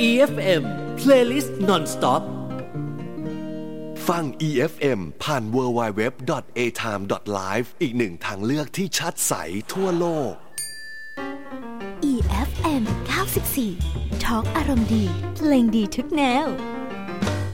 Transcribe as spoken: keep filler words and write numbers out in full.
อี เอฟ เอ็ม Playlist Non-Stop ฟัง อี เอฟ เอ็ม ผ่าน ดับเบิลยู ดับเบิลยู ดับเบิลยู ดอท เอ ไทม์ ดอท ไลฟ์ อีกหนึ่งทางเลือกที่ชัดใสทั่วโลกอี เอฟ เอ็ม เก้าสิบสี่ ทอล์กอารมณ์ดีเพลงดีทุกแนว